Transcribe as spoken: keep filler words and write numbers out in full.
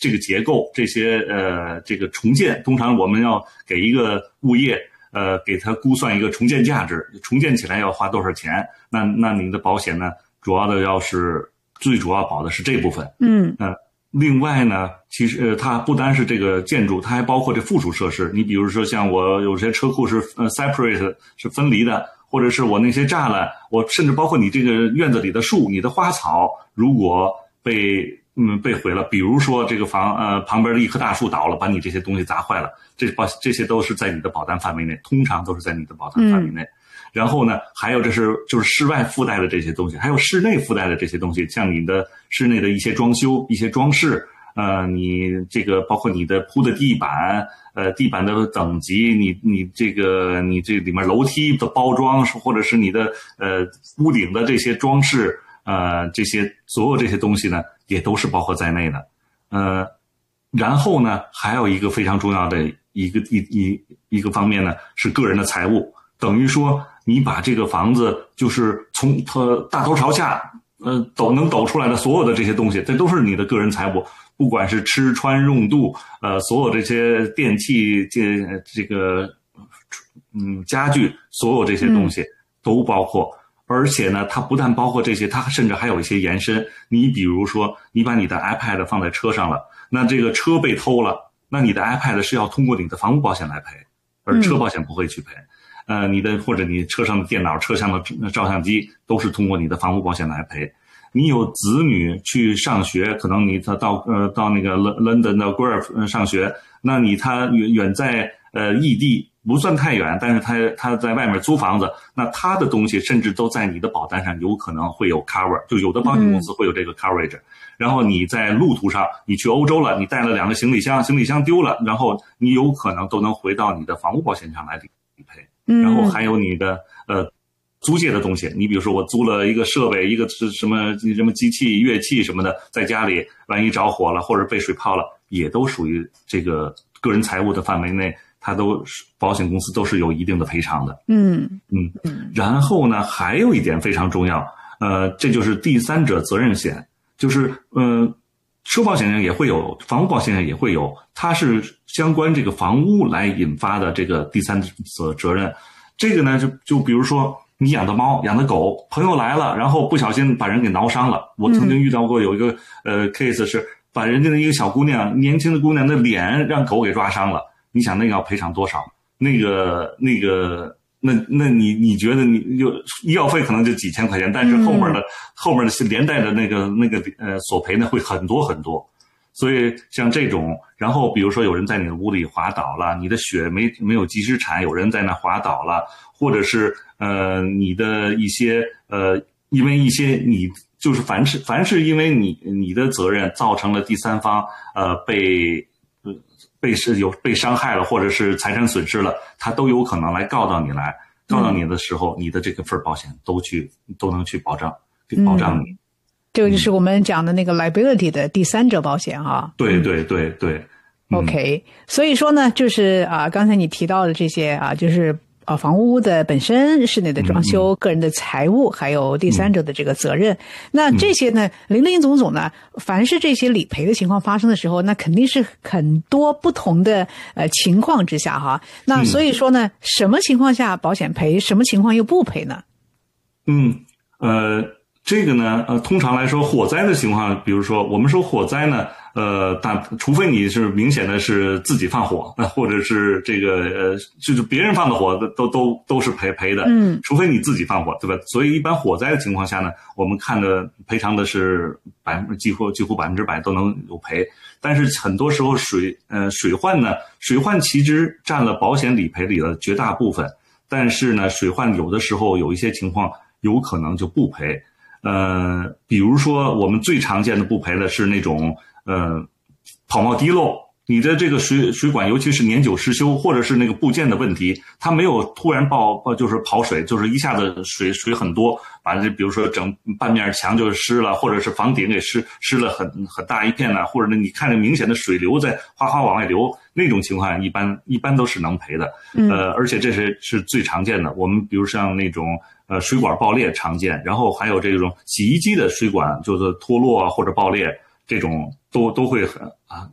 这个结构这些呃这个重建，通常我们要给一个物业呃给它估算一个重建价值，重建起来要花多少钱，那那你的保险呢主要的要是最主要保的是这部分。 嗯呃另外呢，其实呃它不单是这个建筑，它还包括这附属设施。你比如说像我有些车库是呃 separate 是分离的，或者是我那些栅栏，我甚至包括你这个院子里的树、你的花草，如果被嗯被毁了，比如说这个房呃旁边的一棵大树倒了，把你这些东西砸坏了，这保这些都是在你的保单范围内，通常都是在你的保单范围内。嗯然后呢，还有这是就是室外附带的这些东西，还有室内附带的这些东西，像你的室内的一些装修、一些装饰，呃，你这个包括你的铺的地板，呃，地板的等级，你你这个你这里面楼梯的包装，或者是你的呃屋顶的这些装饰，呃，这些所有这些东西呢，也都是包括在内的，呃，然后呢，还有一个非常重要的一个一一一个方面呢，是个人的财务，等于说。你把这个房子就是从它大头朝下，呃，抖能抖出来的所有的这些东西，这都是你的个人财务，不管是吃穿用度，呃，所有这些电器，这这个，嗯，家具，所有这些东西都包括。嗯、而且呢，它不但包括这些，它甚至还有一些延伸。你比如说，你把你的 iPad 放在车上了，那这个车被偷了，那你的 iPad 是要通过你的房屋保险来赔，而车保险不会去赔。嗯呃，你的或者你车上的电脑、车上的照相机都是通过你的房屋保险来赔。你有子女去上学，可能你他到呃到那个 London 到 Guelph 上学，那你他远远在呃异地不算太远，但是他他在外面租房子，那他的东西甚至都在你的保单上有可能会有 cover， 就有的保险公司会有这个 coverage。嗯、然后你在路途上，你去欧洲了，你带了两个行李箱，行李箱丢了，然后你有可能都能回到你的房屋保险上来理赔。然后还有你的呃租借的东西，你比如说我租了一个设备，一个是什么什么机器、乐器什么的，在家里万一着火了或者被水泡了，也都属于这个个人财务的范围内，它都保险公司都是有一定的赔偿的。 嗯嗯，然后呢，还有一点非常重要，呃，这就是第三者责任险，就是呃。车保险上也会有，房屋保险上也会有，它是相关这个房屋来引发的这个第三者责任。这个呢，就就比如说你养的猫、养的狗，朋友来了，然后不小心把人给挠伤了。我曾经遇到过有一个、嗯、呃 case 是把人家的一个小姑娘，年轻的姑娘的脸让狗给抓伤了。你想那个要赔偿多少？那个那个。那那你你觉得你有医药费可能就几千块钱，但是后面的、嗯、后面的连带的那个那个呃索赔呢会很多很多，所以像这种，然后比如说有人在你的屋里滑倒了，你的血没没有及时产，有人在那滑倒了，或者是呃你的一些呃因为一些你就是凡是凡是因为你你的责任造成了第三方呃被。被是有被伤害了，或者是财产损失了，他都有可能来告到你来，告到你的时候，嗯、你的这个份保险都去都能去保障，保障你。 嗯、这个就是我们讲的那个 liability 的第三者保险啊。 对对对对。 嗯、OK， 所以说呢，就是啊，刚才你提到的这些啊，就是。啊，房屋的本身、室内的装修、嗯、个人的财务，还有第三者的这个责任，嗯、那这些呢，林林总总呢，凡是这些理赔的情况发生的时候，那肯定是很多不同的呃情况之下哈。那所以说呢，嗯、什么情况下保险赔，什么情况又不赔呢？ 嗯，呃，这个呢，呃，通常来说，火灾的情况，比如说我们说火灾呢。呃，但除非你是明显的是自己放火，那或者是这个呃，就是别人放的火，都都都是赔赔的。嗯，除非你自己放火，对吧？所以一般火灾的情况下呢，我们看的赔偿的是百分几乎几乎百分之百都能有赔。但是很多时候水呃水患呢，水患其实占了保险理赔里的绝大部分，但是呢，水患有的时候有一些情况有可能就不赔。呃，比如说我们最常见的不赔的是那种。呃，跑冒滴漏，你的这个水水管，尤其是年久失修，或者是那个部件的问题，它没有突然爆，就是跑水，就是一下子水水很多，把这比如说整半面墙就湿了，或者是房顶给湿湿了很很大一片呢，或者呢你看着明显的水流在哗哗往外流，那种情况一般一般都是能赔的。嗯、呃，而且这是是最常见的。我们比如像那种呃水管爆裂常见，然后还有这种洗衣机的水管就是脱落啊或者爆裂。这种都都会很啊